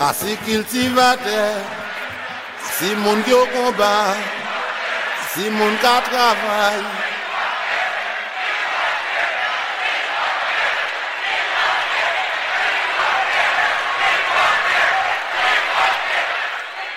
Asi cultivateur, asi moun qui au combat, asi moun qui travaille.